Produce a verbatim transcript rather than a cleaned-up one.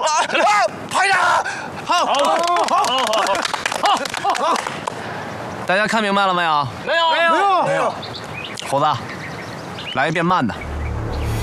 排长，好，好，好，好，好，大家看明白了没有？ 没有，没有， 没有。猴子，来一遍慢的。